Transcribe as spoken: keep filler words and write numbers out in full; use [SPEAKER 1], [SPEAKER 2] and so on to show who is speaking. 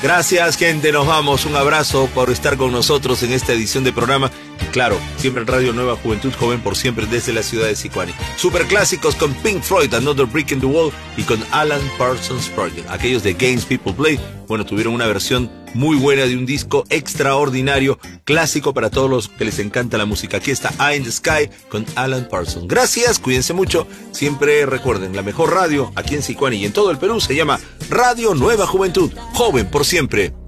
[SPEAKER 1] Gracias, gente, nos vamos. Un abrazo por estar con nosotros en esta edición de programa. Y claro, siempre en Radio Nueva Juventud, joven por siempre, desde la ciudad de Sicuani. Superclásicos con Pink Floyd, Another Brick in the Wall, y con Alan Parsons Project. Aquellos de Games People Play, bueno, tuvieron una versión muy buena de un disco extraordinario, clásico para todos los que les encanta la música. Aquí está Eye in the Sky con Alan Parsons. Gracias, cuídense mucho. Siempre recuerden, la mejor radio aquí en Sicuani y en todo el Perú se llama Radio Nueva Juventud, joven por siempre.